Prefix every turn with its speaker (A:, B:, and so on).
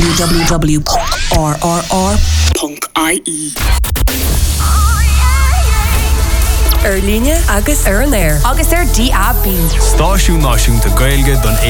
A: www.rrr.ie.
B: Líne agus ar an air.
C: Agus ar DAB.
D: Stáisiún náisiúnta Gaeilge don